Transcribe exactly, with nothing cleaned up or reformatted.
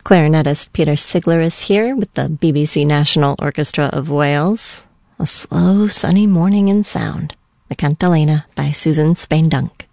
Clarinetist Peter Sigler is here with the B B C National Orchestra of Wales. A slow, sunny morning in sound, the Cantilena by Susan Spain-Dunk.